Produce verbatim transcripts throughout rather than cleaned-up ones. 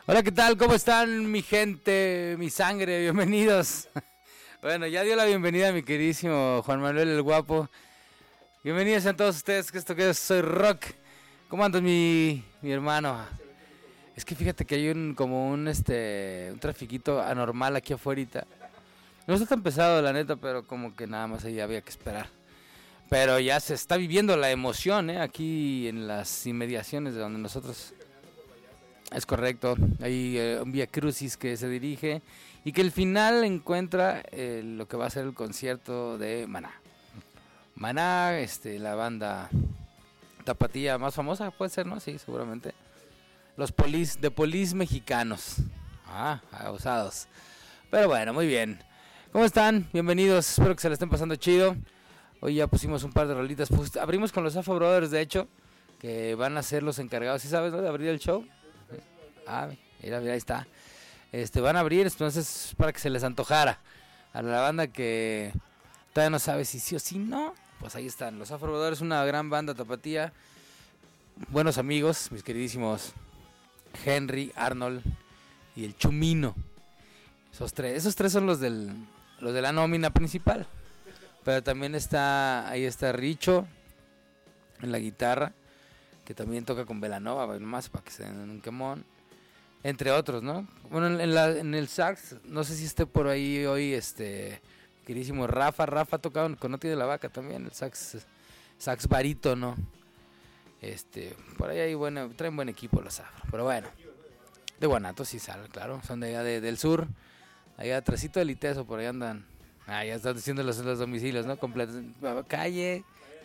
Hola, ¿qué tal? ¿Cómo están mi gente, mi sangre? Bienvenidos. Bueno, ya dio la bienvenida a mi queridísimo Juan Manuel el Guapo. Bienvenidos a todos ustedes, que esto que es Soy Rock. ¿Cómo andas mi, mi hermano? Es que fíjate que hay un como un este un trafiquito anormal aquí afuera. No está tan pesado la neta, pero como que nada más ahí había que esperar. Pero ya se está viviendo la emoción, ¿eh? Aquí en las inmediaciones de donde nosotros... Es correcto, hay eh, un Vía Crucis que se dirige y que el final encuentra eh, lo que va a ser el concierto de Maná. Maná, este, la banda tapatía más famosa, puede ser, ¿no? Sí, seguramente. Los polis, de polis mexicanos. Ah, osados. Pero bueno, muy bien. ¿Cómo están? Bienvenidos, espero que se la estén pasando chido. Hoy ya pusimos un par de rolitas. Pues, abrimos con los Afro Brothers, de hecho, que van a ser los encargados, ¿sí sabes, no? De abrir el show. Ah, mira, mira, ahí está. Este, van a abrir, entonces, para que se les antojara a la banda que todavía no sabe si sí o si no. Pues ahí están, los Afro Brothers, una gran banda tapatía. Buenos amigos, mis queridísimos Henry, Arnold y el Chumino. Esos tres, esos tres son los del, los de la nómina principal. Pero también está, ahí está Richo en la guitarra, que también toca con Belanova, nomás para que se den un quemón. Entre otros, ¿no? Bueno, en, la, en el sax, no sé si esté por ahí hoy, este, queridísimo Rafa. Rafa ha tocado con Noti de la Vaca también, el sax, sax barítono. Este, por ahí hay buena, traen buen equipo los Afro. Pero bueno, de Guanatos sí salen, claro, son de allá de, del sur. Allá atrásito del Iteso, por ahí andan. Ah, ya están diciendo los, los domicilios, ¿no? Completos. Calle.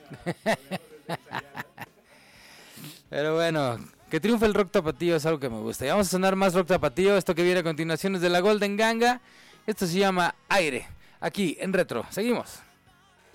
Pero bueno, que triunfe el rock tapatío es algo que me gusta. Y vamos a sonar más rock tapatío. Esto que viene a continuación es de la Golden Ganga. Esto se llama Aire. Aquí en Retro. Seguimos.